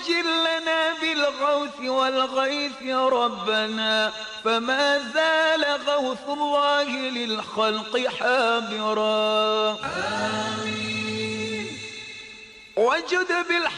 عجل لنا بالغوث والغيث يا ربنا، فما زال غوث الله للخلق حابرا. آمين. وجد بالحق